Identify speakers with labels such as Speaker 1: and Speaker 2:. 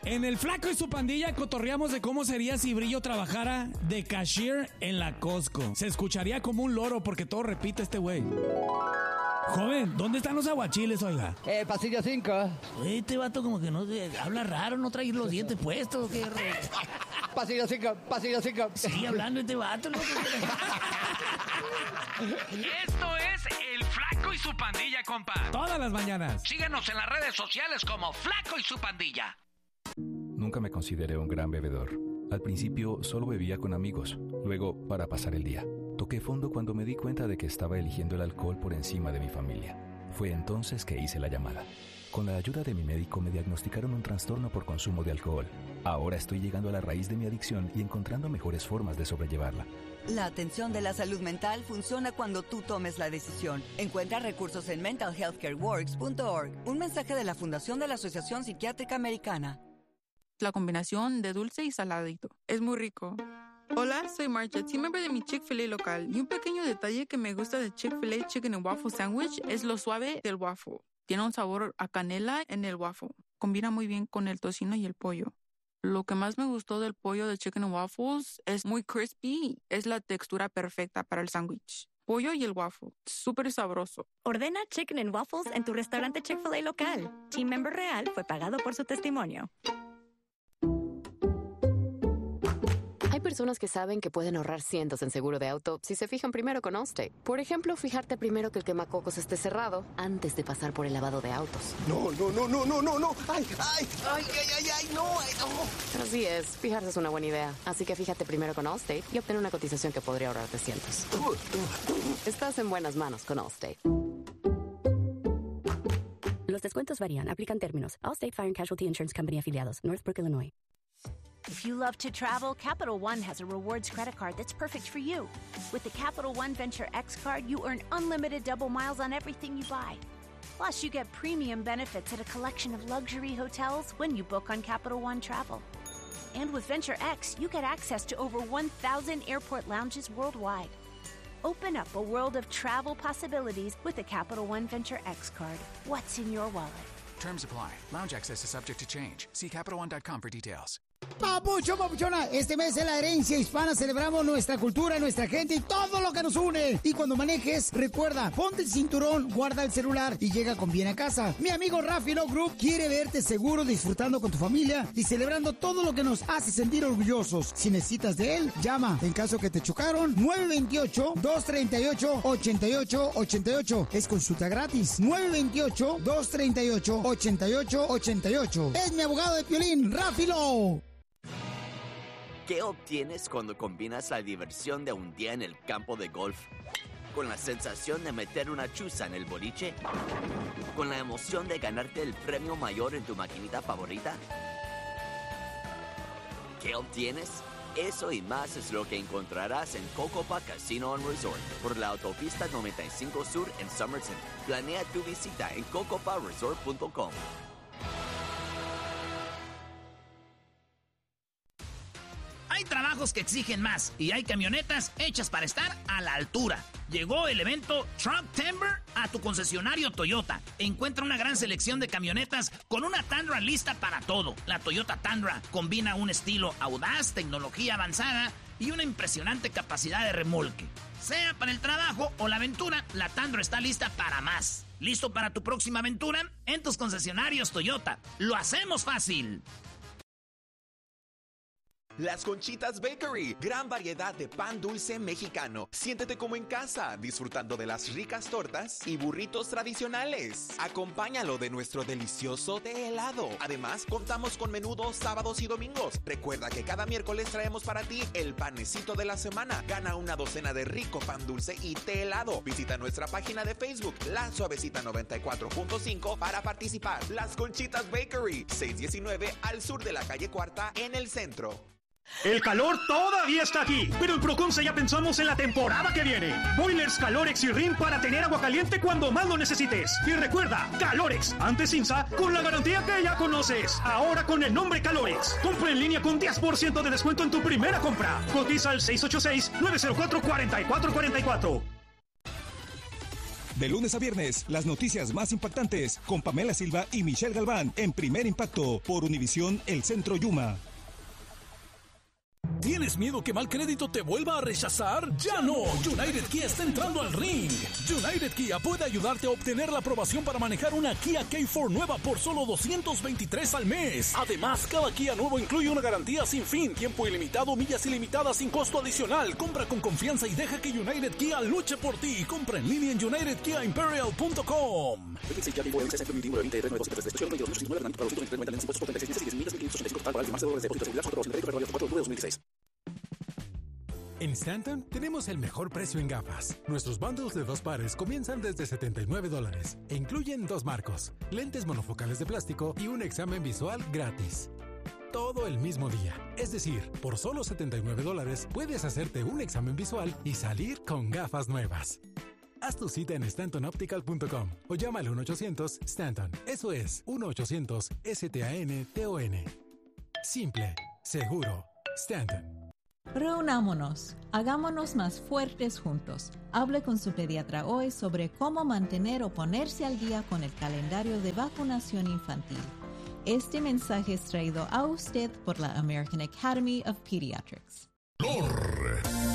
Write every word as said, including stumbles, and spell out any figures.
Speaker 1: En el Flaco y su pandilla cotorreamos de cómo sería si Brillo trabajara de cashier en la Costco. Se escucharía como un loro porque todo repite este güey. Joven, ¿dónde están los aguachiles, oiga?
Speaker 2: Eh, pasillo cinco.
Speaker 3: Oye, este vato como que no eh, habla raro, no trae los dientes puestos. ¿Qué?
Speaker 2: Pasillo cinco, pasillo cinco.
Speaker 3: Sigue hablando este vato, ¿no?
Speaker 4: Esto es el Flaco y su pandilla, compa.
Speaker 1: Todas las mañanas.
Speaker 4: Síguenos en las redes sociales como Flaco y su pandilla.
Speaker 5: Nunca me consideré un gran bebedor. Al principio solo bebía con amigos, luego para pasar el día. Toqué fondo cuando me di cuenta de que estaba eligiendo el alcohol por encima de mi familia. Fue entonces que hice la llamada. Con la ayuda de mi médico me diagnosticaron un trastorno por consumo de alcohol. Ahora estoy llegando a la raíz de mi adicción y encontrando mejores formas de sobrellevarla.
Speaker 6: La atención de la salud mental funciona cuando tú tomes la decisión. Encuentra recursos en mental health care works punto org. Un mensaje de la Fundación de la Asociación Psiquiátrica Americana.
Speaker 7: La combinación de dulce y saladito. Es muy rico. Hola, soy Marcha, team member de mi Chick-fil-A local. Y un pequeño detalle que me gusta de Chick-fil-A Chicken and Waffle Sandwich es lo suave del waffle. Tiene un sabor a canela en el waffle. Combina muy bien con el tocino y el pollo. Lo que más me gustó del pollo de Chicken and Waffles es muy crispy. Es la textura perfecta para el sándwich. Pollo y el waffle. Súper sabroso.
Speaker 8: Ordena Chicken and Waffles en tu restaurante Chick-fil-A local. Team member real fue pagado por su testimonio.
Speaker 9: Hay personas que saben que pueden ahorrar cientos en seguro de auto si se fijan primero con Allstate. Por ejemplo, fijarte primero que el quemacocos esté cerrado antes de pasar por el lavado de autos.
Speaker 10: No, no, no, no, no, no, no. Ay, ay, ay, ay, ay, ay, no, ay, no.
Speaker 9: Así es, fijarse es una buena idea. Así que fíjate primero con Allstate y obtén una cotización que podría ahorrarte cientos. Estás en buenas manos con Allstate.
Speaker 8: Los descuentos varían. Aplican términos. Allstate Fire and Casualty Insurance Company afiliados. Northbrook, Illinois.
Speaker 11: If you love to travel, Capital One has a rewards credit card that's perfect for you. With the Capital One Venture X card, you earn unlimited double miles on everything you buy. Plus, you get premium benefits at a collection of luxury hotels when you book on Capital One Travel. And with Venture X, you get access to over one thousand airport lounges worldwide. Open up a world of travel possibilities with the Capital One Venture X card. What's in your wallet?
Speaker 12: Terms apply. Lounge access is subject to change. See Capital One dot com for details.
Speaker 13: Papucho, papuchona, este mes de la herencia hispana celebramos nuestra cultura, nuestra gente y todo lo que nos une. Y cuando manejes, recuerda, ponte el cinturón, guarda el celular y llega con bien a casa. Mi amigo Rafi Love Group quiere verte seguro disfrutando con tu familia y celebrando todo lo que nos hace sentir orgullosos. Si necesitas de él, llama. En caso que te chocaron, nueve dos ocho, dos tres ocho, ocho ocho ocho ocho. Es consulta gratis. nueve dos ocho, dos tres ocho, ocho ocho ocho ocho. Es mi abogado de Piolín, Rafi Love.
Speaker 14: ¿Qué obtienes cuando combinas la diversión de un día en el campo de golf con la sensación de meter una chuza en el boliche? ¿Con la emoción de ganarte el premio mayor en tu maquinita favorita? ¿Qué obtienes? Eso y más es lo que encontrarás en Cocopa Casino and Resort por la autopista noventa y cinco Sur en Somerset. Planea tu visita en cocopa resort punto com.
Speaker 3: Hay trabajos que exigen más y hay camionetas hechas para estar a la altura. Llegó el evento Truck Timber a tu concesionario Toyota. Encuentra una gran selección de camionetas con una Tundra lista para todo. La Toyota Tundra combina un estilo audaz, tecnología avanzada y una impresionante capacidad de remolque. Sea para el trabajo o la aventura, la Tundra está lista para más. ¿Listo para tu próxima aventura? En tus concesionarios Toyota. ¡Lo hacemos fácil!
Speaker 15: Las Conchitas Bakery, gran variedad de pan dulce mexicano. Siéntete como en casa, disfrutando de las ricas tortas y burritos tradicionales. Acompáñalo de nuestro delicioso té helado. Además, contamos con menudos sábados y domingos. Recuerda que cada miércoles traemos para ti el panecito de la semana. Gana una docena de rico pan dulce y té helado. Visita nuestra página de Facebook, La Suavecita noventa y cuatro punto cinco, para participar. Las Conchitas Bakery, seiscientos diecinueve al sur de la calle Cuarta, en el centro.
Speaker 16: El calor todavía está aquí, pero en Proconce ya pensamos en la temporada que viene. Boilers Calorex y R I M para tener agua caliente cuando más lo necesites. Y recuerda, Calorex, antes Cinza, con la garantía que ya conoces. Ahora con el nombre Calorex. Compra en línea con diez por ciento de descuento en tu primera compra. Cotiza al seis ocho seis, nueve cero cuatro, cuatro cuatro cuatro cuatro.
Speaker 17: De lunes a viernes, las noticias más impactantes con Pamela Silva y Michelle Galván en Primer Impacto por Univisión El Centro Yuma.
Speaker 18: ¿Tienes miedo que mal crédito te vuelva a rechazar? ¡Ya no! United Kia está entrando al ring. United Kia puede ayudarte a obtener la aprobación para manejar una Kia K cuatro nueva por solo doscientos veintitrés al mes. Además, cada Kia nuevo incluye una garantía sin fin, tiempo ilimitado, millas ilimitadas sin costo adicional. Compra con confianza y deja que United Kia luche por ti. Compra en línea en united kia imperial punto com.
Speaker 19: En Stanton tenemos el mejor precio en gafas. Nuestros bundles de dos pares comienzan desde setenta y nueve dólares e incluyen dos marcos, lentes monofocales de plástico y un examen visual gratis. Todo el mismo día. Es decir, por solo setenta y nueve dólares puedes hacerte un examen visual y salir con gafas nuevas. Haz tu cita en stanton optical punto com o llama al uno ochocientos Stanton. Eso es uno ochocientos S T A N T O N. Simple, seguro, Stanton.
Speaker 20: Reunámonos, hagámonos más fuertes juntos. Hable con su pediatra hoy sobre cómo mantener o ponerse al día con el calendario de vacunación infantil. Este mensaje es traído a usted por la American Academy of Pediatrics.